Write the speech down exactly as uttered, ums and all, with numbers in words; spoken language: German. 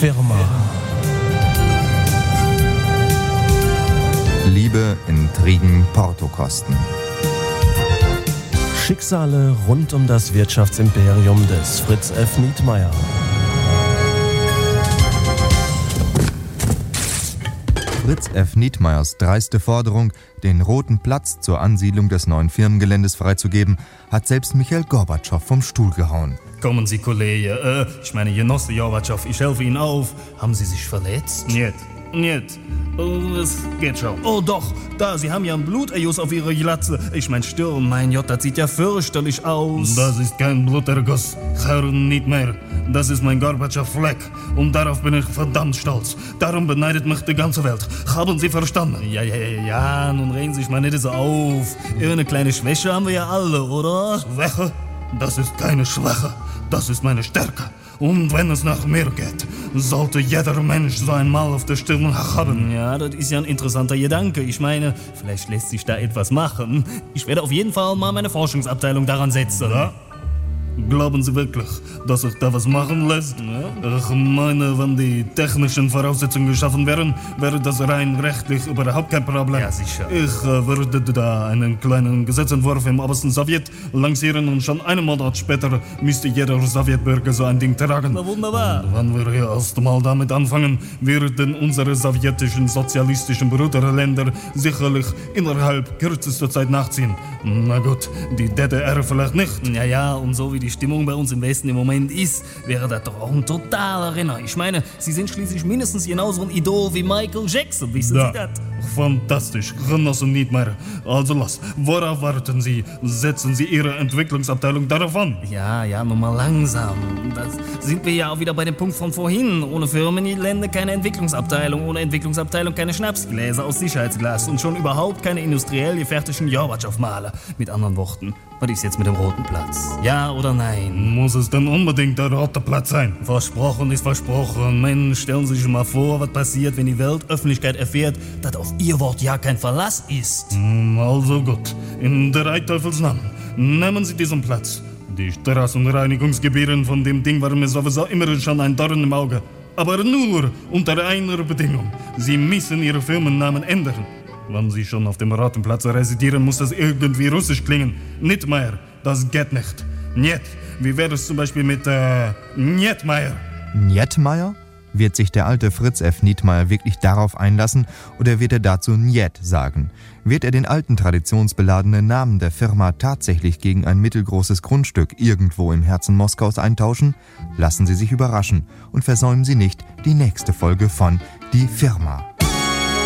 Firma. Liebe, Intrigen, Portokosten. Schicksale rund um das Wirtschaftsimperium des Fritz F. Nietmeyer. Fritz F. Nietmeyers dreiste Forderung, den Roten Platz zur Ansiedlung des neuen Firmengeländes freizugeben, hat selbst Michail Gorbatschow vom Stuhl gehauen. Kommen Sie, Kollege. Äh, ich meine, Genosse Gorbatschow, ich helfe Ihnen auf. Haben Sie sich verletzt? Niet. Niet. Oh, es geht schon. Oh doch, da, Sie haben ja ein Bluterguss auf Ihre Glatze. Ich mein Stirn, mein Gott, das sieht ja fürchterlich aus. Das ist kein Bluterguss, Herr Nietmeyer. Das ist mein Gorbatschow-Fleck. Und darauf bin ich verdammt stolz. Darum beneidet mich die ganze Welt. Haben Sie verstanden? Ja, ja, ja, ja, nun regen Sie sich mal nicht so auf. Irgendeine kleine Schwäche haben wir ja alle, oder? Schwäche? Das ist keine Schwäche. Das ist meine Stärke. Und wenn es nach mir geht, sollte jeder Mensch so einmal auf der Stirn haben. Ja, das ist ja ein interessanter Gedanke. Ich meine, vielleicht lässt sich da etwas machen. Ich werde auf jeden Fall mal meine Forschungsabteilung daran setzen. Ja? Glauben Sie wirklich, dass sich da was machen lässt? Ja. Ich meine, wenn die technischen Voraussetzungen geschaffen wären, wäre das rein rechtlich überhaupt kein Problem. Ja, sicher. Ich äh, würde da einen kleinen Gesetzentwurf im obersten Sowjet lancieren und schon einen Monat später müsste jeder Sowjetbürger so ein Ding tragen. Na wunderbar. Und wenn wir hier erst mal damit anfangen, würden unsere sowjetischen sozialistischen Bruderländer sicherlich innerhalb kürzester Zeit nachziehen. Na gut, die D D R vielleicht nicht. Ja, ja, und so wie die Stimmung bei uns im Westen im Moment ist, wäre das doch auch ein totaler Renner. Ich meine, Sie sind schließlich mindestens genauso ein Idol wie Michael Jackson, wissen ja. Sie das? Fantastisch, Genosse Nietmeyer. Also los, worauf warten Sie? Setzen Sie Ihre Entwicklungsabteilung darauf an. Ja, ja, nur mal langsam. Da sind wir ja auch wieder bei dem Punkt von vorhin. Ohne Firmengelände keine Entwicklungsabteilung, ohne Entwicklungsabteilung keine Schnapsgläser aus Sicherheitsglas und schon überhaupt keine industriell gefertigten Gorbatschow-Maler. Mit anderen Worten, was ist jetzt mit dem Roten Platz? Ja oder nein? Muss es denn unbedingt der Rote Platz sein? Versprochen ist versprochen. Mensch, stellen Sie sich mal vor, was passiert, wenn die Weltöffentlichkeit erfährt, dass auf Ihr Wort ja kein Verlass ist. Also gut, in drei Teufelsnamen. Nehmen Sie diesen Platz. Die Straßenreinigungsgebühren von dem Ding waren mir sowieso immer schon ein Dorn im Auge. Aber nur unter einer Bedingung. Sie müssen Ihre Firmennamen ändern. Wenn Sie schon auf dem Roten Platz residieren, muss das irgendwie russisch klingen. Nietmeyer, das geht nicht. Niet. Wie wäre es zum Beispiel mit äh, Nietmeyer? Nietmeyer? Wird sich der alte Fritz F. Nietmeyer wirklich darauf einlassen oder wird er dazu Niet sagen? Wird er den alten traditionsbeladenen Namen der Firma tatsächlich gegen ein mittelgroßes Grundstück irgendwo im Herzen Moskaus eintauschen? Lassen Sie sich überraschen und versäumen Sie nicht die nächste Folge von Die Firma.